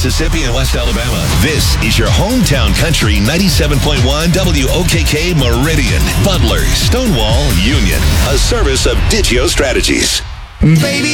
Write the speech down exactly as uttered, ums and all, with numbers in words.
Mississippi, and West Alabama. This is your hometown country ninety-seven point one W O K K Meridian, Butler, Stonewall, Union. A service of Digio Strategies. Baby,